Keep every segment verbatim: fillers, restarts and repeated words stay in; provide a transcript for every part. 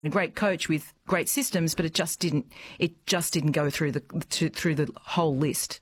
a great coach with great systems, but it just didn't. It just didn't go through the to, through the whole list.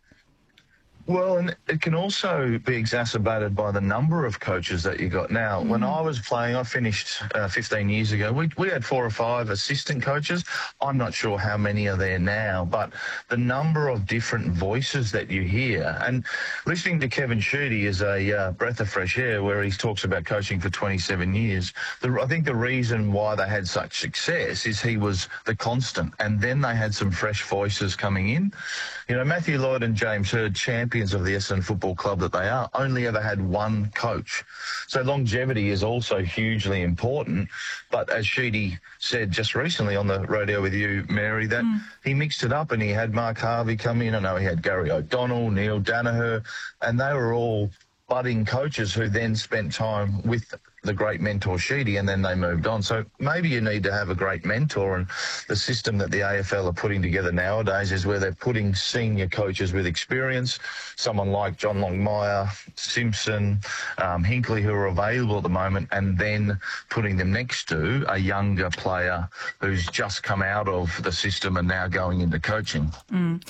Well, and it can also be exacerbated by the number of coaches that you got now. Mm. When I was playing, I finished uh, fifteen years ago, we, we had four or five assistant coaches. I'm not sure how many are there now, but the number of different voices that you hear, and listening to Kevin Sheedy is a uh, breath of fresh air where he talks about coaching for twenty-seven years. The, I think the reason why they had such success is he was the constant, and then they had some fresh voices coming in. You know, Matthew Lloyd and James Hird, champions of the Essendon Football Club that they are, only ever had one coach. So longevity is also hugely important. But as Sheedy said just recently on the radio with you, Mary, that mm. he mixed it up and he had Mark Harvey come in. I know he had Gary O'Donnell, Neil Danaher, and they were all budding coaches who then spent time with the great mentor Sheedy, and then they moved on. So maybe you need to have a great mentor, and the system that the A F L are putting together nowadays is where they're putting senior coaches with experience, someone like John Longmire, Simpson, um, Hinkley, who are available at the moment, and then putting them next to a younger player who's just come out of the system and now going into coaching. Mm.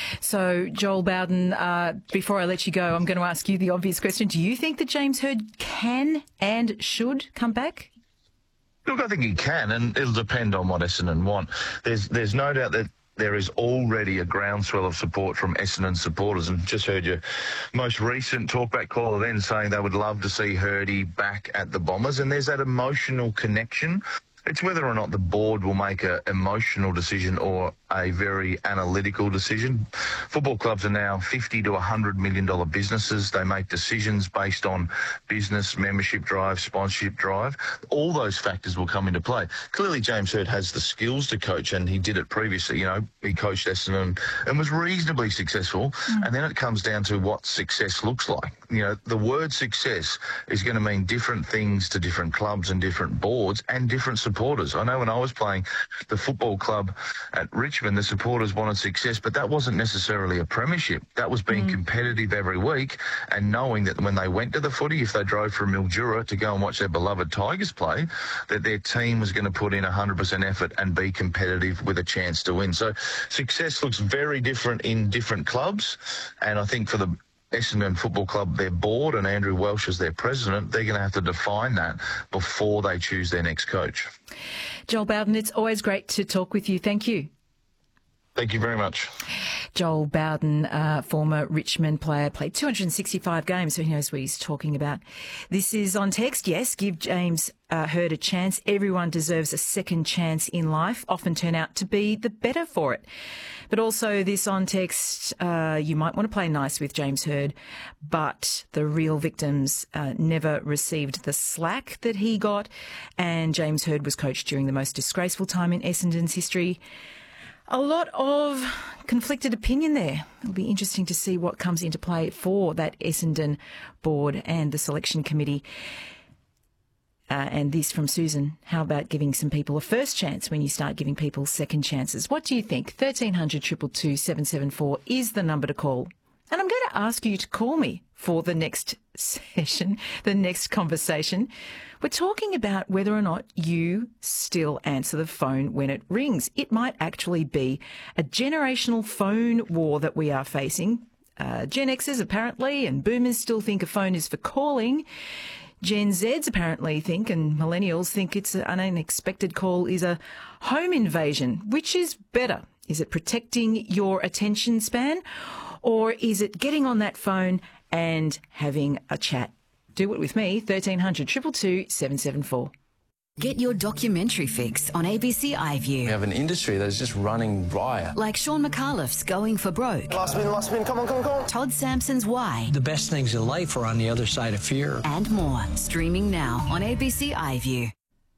So, Joel Bowden, uh, before I let you go, I'm going to ask you the obvious question. Do you think that James Hird can and should come back? Look, I think he can, and it'll depend on what Essendon want. There's there's no doubt that there is already a groundswell of support from Essendon supporters, and just heard your most recent talkback caller then saying they would love to see Hirdy back at the Bombers, and there's that emotional connection. It's whether or not the board will make an emotional decision or a very analytical decision. Football clubs are now fifty to one hundred million dollars businesses. They make decisions based on business, membership drive, sponsorship drive. All those factors will come into play. Clearly, James Hird has the skills to coach, and he did it previously. You know, he coached Essendon and was reasonably successful. Mm. And then it comes down to what success looks like. You know, the word success is going to mean different things to different clubs and different boards and different supporters. Supporters. I know when I was playing the football club at Richmond, the supporters wanted success, but that wasn't necessarily a premiership. That was being mm. competitive every week and knowing that when they went to the footy, if they drove from Mildura to go and watch their beloved Tigers play, that their team was going to put in one hundred percent effort and be competitive with a chance to win. So success looks very different in different clubs, and I think for the Essendon Football Club, their board, and Andrew Welsh as their president, they're going to have to define that before they choose their next coach. Joel Bowden, it's always great to talk with you. Thank you. Thank you very much. Joel Bowden, uh, former Richmond player, played two hundred sixty-five games, so he knows what he's talking about. This is on text. Yes, give James uh, Hird a chance. Everyone deserves a second chance in life, often turn out to be the better for it. But also this on text, uh, you might want to play nice with James Hird, but the real victims uh, never received the slack that he got, and James Hird was coached during the most disgraceful time in Essendon's history. A lot of conflicted opinion there. It'll be interesting to see what comes into play for that Essendon board and the selection committee. Uh, and this from Susan. How about giving some people a first chance when you start giving people second chances? What do you think? thirteen hundred, two two two, seven seven four is the number to call. And I'm going to ask you to call me for the next session, the next conversation. We're talking about whether or not you still answer the phone when it rings. It might actually be a generational phone war that we are facing. Uh, Gen Xers apparently, and boomers still think a phone is for calling. Gen Zs apparently think, and millennials think it's an unexpected call is a home invasion. Which is better? Is it protecting your attention span, or is it getting on that phone and having a chat? Do it with me, thirteen hundred, two two two, seven seven four. Get your documentary fix on A B C iView. We have an industry that is just running riot. Like Sean McAuliffe's Going for Broke. Last spin, last spin, come on, come on, come on. Todd Sampson's Why. The best things in life are on the other side of fear. And more. Streaming now on A B C iView.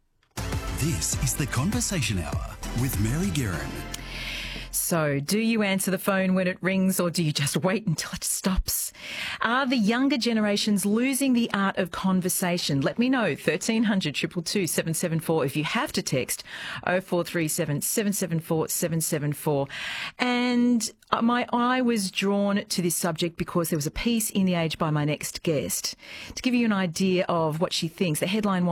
This is The Conversation Hour with Mary Guerin. So, do you answer the phone when it rings, or do you just wait until it stops? Are the younger generations losing the art of conversation? Let me know, thirteen hundred, two two two, seven seven four. If you have to text, oh four three seven, seven seven four, seven seven four. And my eye was drawn to this subject because there was a piece in The Age by my next guest. To give you an idea of what she thinks, the headline was,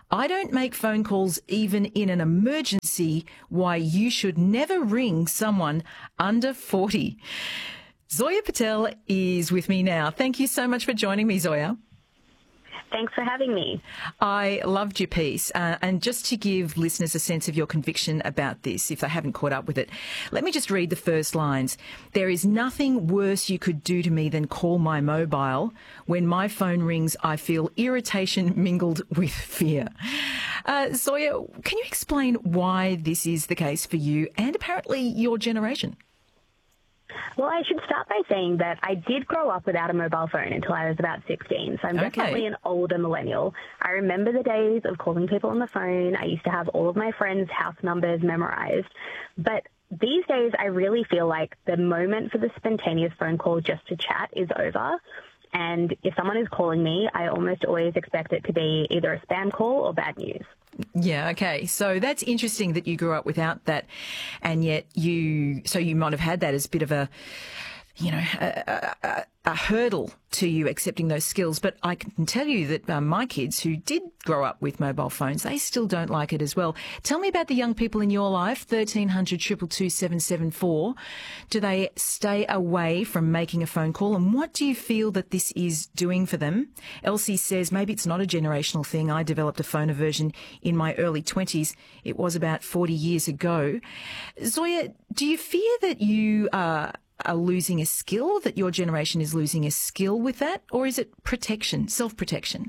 I don't make phone calls even in an emergency. Why you should never ring someone under forty. Zoya Patel is with me now. Thank you so much for joining me, Zoya. Thanks for having me. I loved your piece. Uh, and just to give listeners a sense of your conviction about this, if they haven't caught up with it, let me just read the first lines. There is nothing worse you could do to me than call my mobile. When my phone rings, I feel irritation mingled with fear. Uh, Zoya, can you explain why this is the case for you and apparently your generation? Well, I should start by saying that I did grow up without a mobile phone until I was about sixteen, so I'm Okay. definitely an older millennial. I remember the days of calling people on the phone. I used to have all of my friends' house numbers memorized. But these days, I really feel like the moment for the spontaneous phone call just to chat is over. And if someone is calling me, I almost always expect it to be either a spam call or bad news. Yeah, okay. So that's interesting that you grew up without that, and yet you, so you might have had that as a bit of a, you know, a, a, a hurdle to you accepting those skills. But I can tell you that um, my kids who did grow up with mobile phones, they still don't like it as well. Tell me about the young people in your life, thirteen hundred, two two two, seven seven four. Do they stay away from making a phone call? And what do you feel that this is doing for them? Elsie says, maybe it's not a generational thing. I developed a phone aversion in my early twenties. It was about forty years ago. Zoya, do you fear that you uh, are losing a skill, that your generation is losing a skill with that? Or is it protection, self-protection?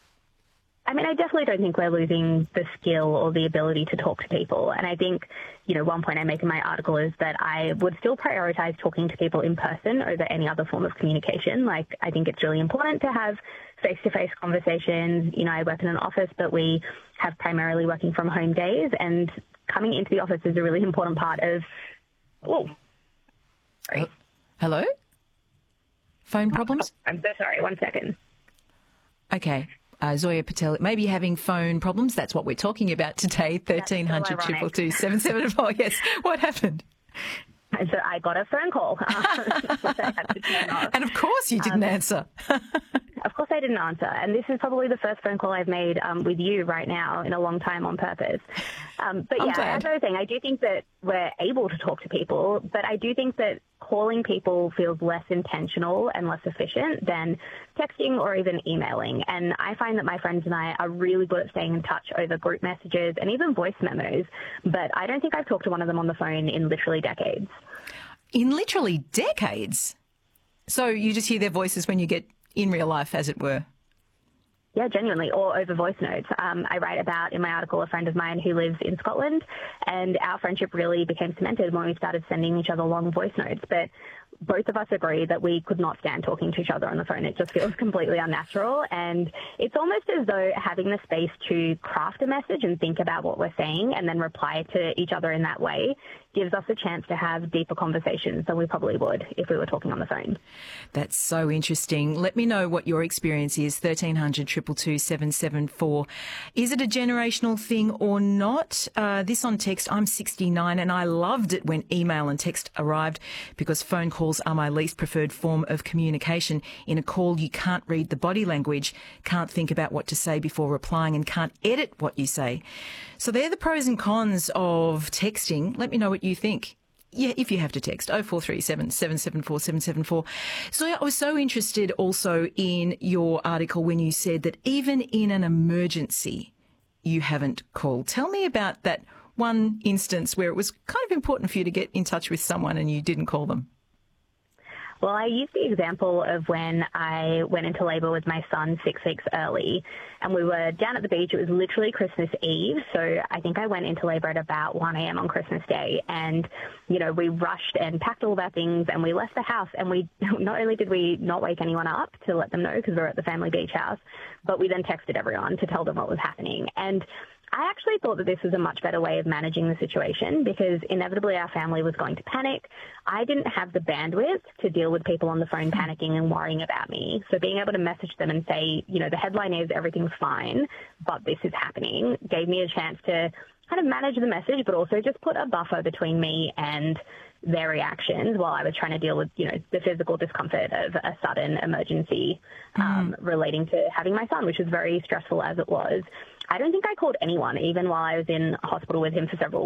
I mean, I definitely don't think we're losing the skill or the ability to talk to people. And I think, you know, one point I make in my article is that I would still prioritize talking to people in person over any other form of communication. Like, I think it's really important to have face-to-face conversations. You know, I work in an office, but we have primarily working from home days. And coming into the office is a really important part of, oh, sorry. Hello? Phone problems? I'm so sorry. One second. Okay. Uh, Zoya Patel, maybe having phone problems. That's what we're talking about today. thirteen hundred, two two two, seven seven four. Yes. What happened? And so I got a phone call. which I had to turn off. And of course you didn't um, answer. Of course I didn't answer. And this is probably the first phone call I've made um, with you right now in a long time on purpose. Um, but I'm yeah, glad. as I was saying, I do think that we're able to talk to people, but I do think that calling people feels less intentional and less efficient than texting or even emailing. And I find that my friends and I are really good at staying in touch over group messages and even voice memos. But I don't think I've talked to one of them on the phone in literally decades. In literally decades? So you just hear their voices when you get in real life, as it were? Yeah, genuinely, or over voice notes. Um, I write about in my article a friend of mine who lives in Scotland, and our friendship really became cemented when we started sending each other long voice notes. But both of us agree that we could not stand talking to each other on the phone. It just feels completely unnatural. And it's almost as though having the space to craft a message and think about what we're saying and then reply to each other in that way gives us a chance to have deeper conversations than we probably would if we were talking on the phone. That's so interesting. Let me know what your experience is, thirteen hundred, two two two, seven seven four. Is it a generational thing or not? Uh, this on text, I'm sixty-nine and I loved it when email and text arrived because phone calls are my least preferred form of communication. In a call, you can't read the body language, can't think about what to say before replying, and can't edit what you say. So they're the pros and cons of texting. Let me know what you think. Yeah, if you have to text, oh four three seven, seven seven four, seven seven four. So I was so interested also in your article when you said that even in an emergency, you haven't called. Tell me about that one instance where it was kind of important for you to get in touch with someone and you didn't call them. Well, I use the example of when I went into labour with my son six weeks early, and we were down at the beach. It was literally Christmas Eve, so I think I went into labour at about one a.m. on Christmas Day, and, you know, we rushed and packed all of our things, and we left the house, and we not only did we not wake anyone up to let them know because we were at the family beach house, but we then texted everyone to tell them what was happening. And I actually thought that this was a much better way of managing the situation because inevitably our family was going to panic. I didn't have the bandwidth to deal with people on the phone panicking and worrying about me. So being able to message them and say, you know, the headline is everything's fine, but this is happening, gave me a chance to kind of manage the message, but also just put a buffer between me and their reactions while I was trying to deal with, you know, the physical discomfort of a sudden emergency um, mm. relating to having my son, which was very stressful as it was. I don't think I called anyone, even while I was in hospital with him for several